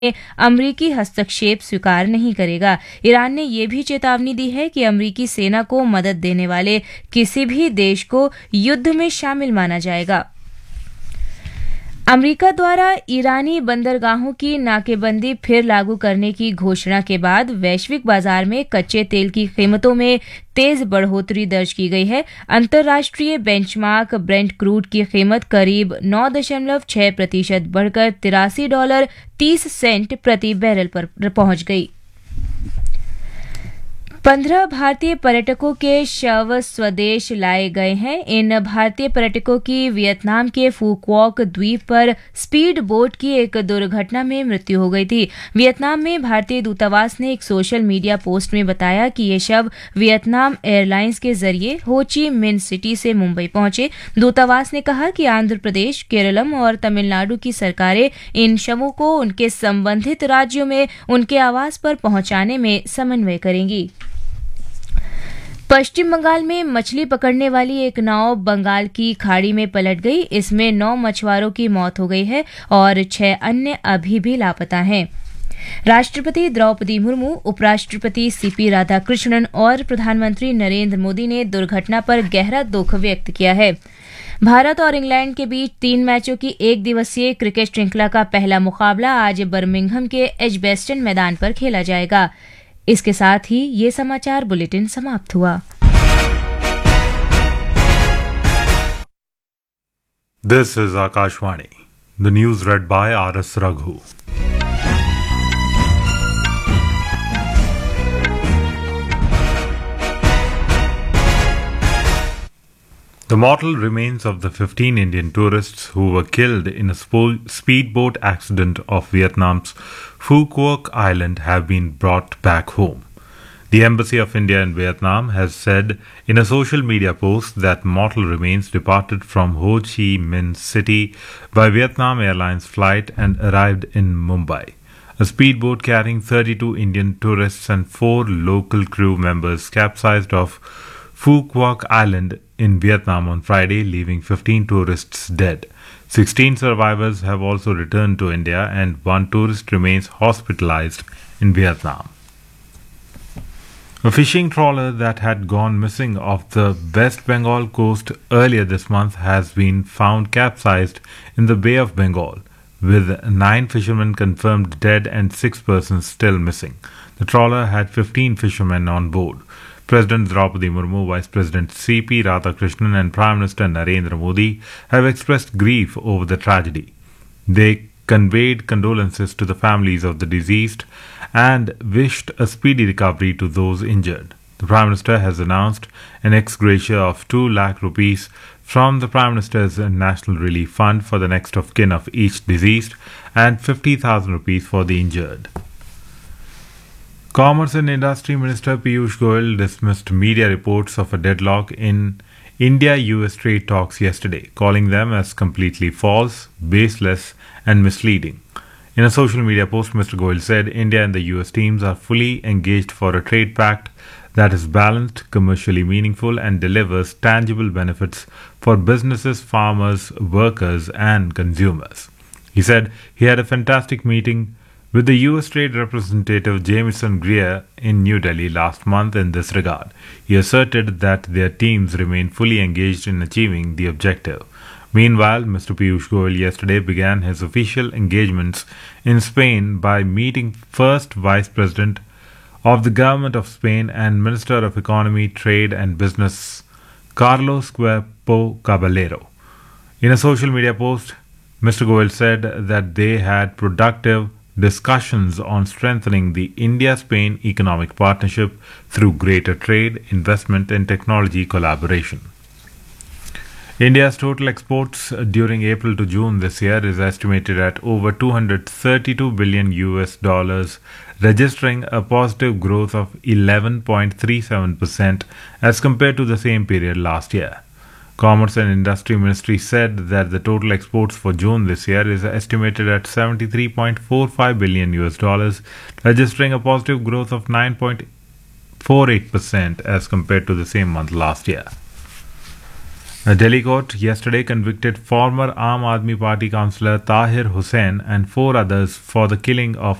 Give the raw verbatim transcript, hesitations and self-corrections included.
अमरीकी हस्तक्षेप स्वीकार नहीं करेगा। ईरान ने यह भी चेतावनी दी है कि अमरीकी सेना को मदद देने वाले किसी भी देश को युद्ध में शामिल माना जाएगा। अमेरिका द्वारा ईरानी बंदरगाहों की नाकेबंदी फिर लागू करने की घोषणा के बाद वैश्विक बाजार में कच्चे तेल की कीमतों में तेज बढ़ोतरी दर्ज की गई है। अंतर्राष्ट्रीय बेंचमार्क ब्रेंट क्रूड की कीमत करीब नौ दशमलव छह प्रतिशत बढ़कर तिरासी डॉलर तीस सेंट प्रति बैरल पर पहुंच गई। पंद्रह भारतीय पर्यटकों के शव स्वदेश लाए गए हैं। इन भारतीय पर्यटकों की वियतनाम के फुक्वॉक द्वीप पर स्पीड बोट की एक दुर्घटना में मृत्यु हो गई थी। वियतनाम में भारतीय दूतावास ने एक सोशल मीडिया पोस्ट में बताया कि ये शव वियतनाम एयरलाइंस के जरिए हो ची मिन सिटी से मुंबई पहुंचे। दूतावास ने कहा कि आंध्र प्रदेश, केरलम और तमिलनाडु की सरकारें इन शवों को उनके संबंधित राज्यों में उनके आवास पर पहुंचाने में समन्वय करेंगी। पश्चिम बंगाल में मछली पकड़ने वाली एक नाव बंगाल की खाड़ी में पलट गई। इसमें नौ मछुआरों की मौत हो गई है और छह अन्य अभी भी लापता हैं। राष्ट्रपति द्रौपदी मुर्मू, उपराष्ट्रपति सीपी राधाकृष्णन और प्रधानमंत्री नरेंद्र मोदी ने दुर्घटना पर गहरा दुख व्यक्त किया है। भारत और इंग्लैंड के बीच तीन मैचों की एक दिवसीय क्रिकेट श्रृंखला का पहला मुकाबला आज बर्मिंघम के एजबेस्टन मैदान पर खेला जाएगा। इसके साथ ही ये समाचार बुलेटिन समाप्त हुआ। This is Akashvani. The news read by R S Raghu. The mortal remains of the fifteen Indian tourists who were killed in a spo- speedboat accident off Vietnam's Phu Quoc Island have been brought back home. The Embassy of India in Vietnam has said in a social media post that mortal remains departed from Ho Chi Minh City by Vietnam Airlines flight and arrived in Mumbai. A speedboat carrying thirty-two Indian tourists and four local crew members capsized off Phu Quoc Island in Vietnam on Friday, leaving fifteen tourists dead. sixteen survivors have also returned to India and one tourist remains hospitalized in Vietnam. A fishing trawler that had gone missing off the West Bengal coast earlier this month has been found capsized in the Bay of Bengal, with nine fishermen confirmed dead and six persons still missing. The trawler had fifteen fishermen on board. President Draupadi Murmu, Vice President C P Radhakrishnan and Prime Minister Narendra Modi have expressed grief over the tragedy. They conveyed condolences to the families of the deceased and wished a speedy recovery to those injured. The Prime Minister has announced an ex gratia of two lakh rupees from the Prime Minister's National Relief Fund for the next of kin of each deceased and fifty thousand rupees for the injured. Commerce and Industry Minister Piyush Goyal dismissed media reports of a deadlock in India-U S trade talks yesterday, calling them as completely false, baseless and misleading. In a social media post, Mister Goyal said India and the U S teams are fully engaged for a trade pact that is balanced, commercially meaningful and delivers tangible benefits for businesses, farmers, workers and consumers. He said he had a fantastic meeting with the U S Trade Representative Jamieson Greer in New Delhi last month in this regard. He asserted that their teams remain fully engaged in achieving the objective. Meanwhile, Mister Piyush Goyal yesterday began his official engagements in Spain by meeting First Vice President of the Government of Spain and Minister of Economy, Trade and Business Carlos Cuerpo Caballero. In a social media post, Mister Goyal said that they had productive discussions on strengthening the India-Spain economic partnership through greater trade, investment and technology collaboration. India's total exports during April to June this year is estimated at over two hundred thirty-two billion U S dollars, registering a positive growth of eleven point three seven percent as compared to the same period last year. Commerce and Industry Ministry said that the total exports for June this year is estimated at seventy-three point four five billion U S dollars, registering a positive growth of nine point four eight percent as compared to the same month last year. A Delhi court yesterday convicted former Aam Aadmi Party councillor Tahir Hussain and four others for the killing of